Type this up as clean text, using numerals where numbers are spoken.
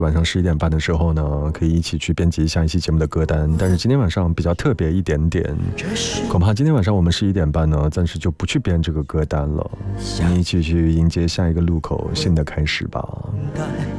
晚上11点半的时候呢，可以一起去编辑下一期节目的歌单。但是今天晚上比较特别一点点，恐怕今天晚上我们11点半呢，暂时就不去编这个歌单了。我们一起去迎接下一个路口，新的开始吧。